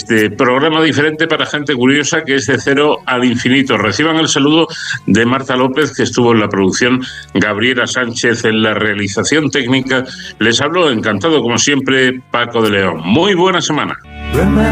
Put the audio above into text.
este programa diferente para gente curiosa que es de cero al infinito. Reciban el saludo de Marta López, que estuvo en la producción, Gabriela Sánchez en la realización técnica. Les hablo encantado, como siempre, Paco de León. Muy buena semana.